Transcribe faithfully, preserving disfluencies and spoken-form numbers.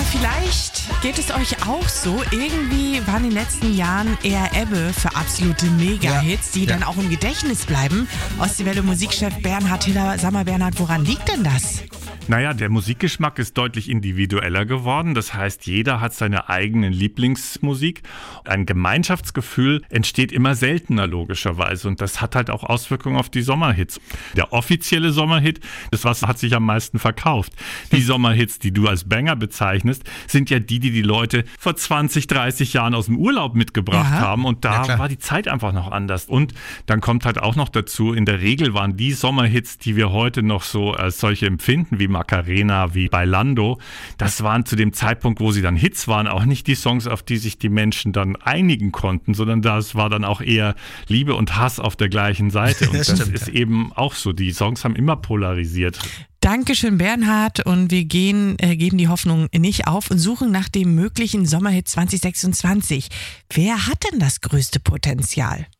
vielleicht geht es euch auch so. Irgendwie waren in den letzten Jahren eher Ebbe für absolute Mega-Hits, die Ja. dann auch im Gedächtnis bleiben. Ostseewelle Musikchef Bernhard Hiller. Sag mal, Bernhard, woran liegt denn das? Naja, der Musikgeschmack ist deutlich individueller geworden. Das heißt, jeder hat seine eigene Lieblingsmusik. Ein Gemeinschaftsgefühl entsteht immer seltener logischerweise und das hat halt auch Auswirkungen auf die Sommerhits. Der offizielle Sommerhit, das was hat sich am meisten verkauft. Die Sommerhits, die du als Banger bezeichnest, sind ja die, die die Leute vor zwanzig, dreißig Jahren aus dem Urlaub mitgebracht Aha. haben und da Ja, war die Zeit einfach noch anders. Und dann kommt halt auch noch dazu, in der Regel waren die Sommerhits, die wir heute noch so als solche empfinden, wie Macarena, wie Bailando, das waren zu dem Zeitpunkt, wo sie dann Hits waren, auch nicht die Songs, auf die sich die Menschen dann einigen konnten, sondern das war dann auch eher Liebe und Hass auf der gleichen Seite. Und Das das stimmt, ist ja. eben auch so. Die Songs haben immer polarisiert. Dankeschön, Bernhard. Und wir gehen, äh, geben die Hoffnung nicht auf und suchen nach dem möglichen Sommerhit zwanzig sechsundzwanzig. Wer hat denn das größte Potenzial?